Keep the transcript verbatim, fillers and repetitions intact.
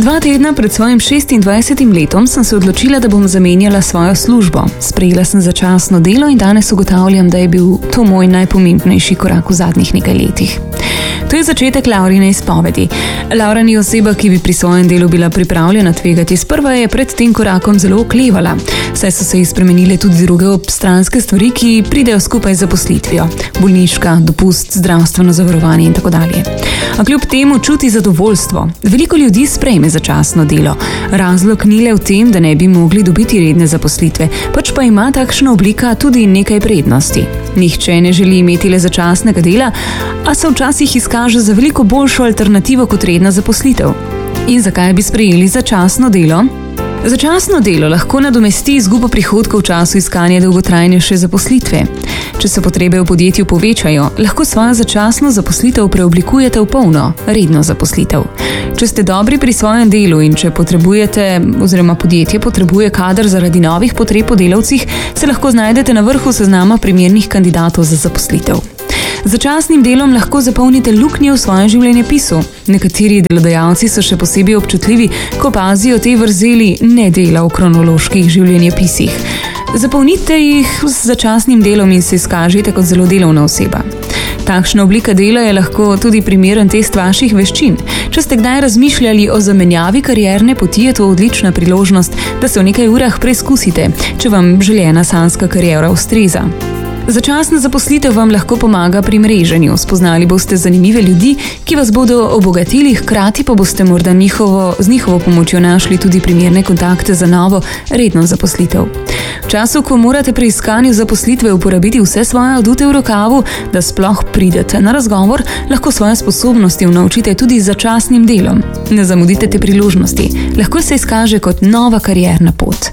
Dva tedna pred svojim šestindvajsetim letom sem se odločila, da bom zamenjala svojo službo. Sprejela sem začasno delo in danes ugotavljam, da je bil to moj najpomembnejši korak v zadnjih nekaj letih. To je začetek Laurine izpovedi. Laura ni oseba, ki bi pri svojem delu bila pripravljena tvegati. Sprva je pred tem korakom zelo oklevala, saj so se ji spremenile tudi druge obstranske stvari, ki pridejo skupaj z zaposlitvijo. Bolniška, dopust, zdravstveno zavarovanje in tako dalje. A kljub temu čuti zadovoljstvo. Veliko ljudi sprejme začasno delo. Razlog ni le v tem, da ne bi mogli dobiti redne zaposlitve, pač pa ima takšna oblika tudi nekaj prednosti. Nihče ne želi imeti le začasnega dela, a se včasih izkaže za veliko boljšo alternativo kot redna zaposlitev. In zakaj bi sprejeli začasno delo? Začasno delo lahko nadomesti izgubo prihodkov v času iskanja dolgotrajnejše zaposlitve. Če se potrebe v podjetju povečajo, lahko svojo začasno zaposlitev preoblikujete v polno, redno zaposlitev. Če ste dobri pri svojem delu in če potrebujete oziroma podjetje potrebuje kader zaradi novih potreb po delavcih, se lahko znajdete na vrhu seznama primernih kandidatov za zaposlitev. Z začasnim delom lahko zapolnite luknje v svojem življenjepisu. Nekateri delodajalci so še posebej občutljivi, ko opazijo te vrzeli ne dela v kronoloških življenjepisih. Zapolnite jih z začasnim delom in se izkažite kot zelo delovna oseba. Takšna oblika dela je lahko tudi primeren test vaših veščin. Če ste kdaj razmišljali o zamenjavi karierne poti, je to odlična priložnost, da se v nekaj urah preizkusite, če vam željena sanjska kariera ustreza. Začasna zaposlitev vam lahko pomaga pri mreženju. Spoznali boste zanimive ljudi, ki vas bodo obogatili, hkrati pa boste morda njihovo, z njihovo pomočjo našli tudi primerne kontakte za novo, redno zaposlitev. V času, ko morate pri iskanju zaposlitve uporabiti vse svoje adute v rokavu, da sploh pridete na razgovor, lahko svoje sposobnosti naučite tudi z začasnim delom. Ne zamudite te priložnosti. Lahko se izkaže kot nova karierna pot.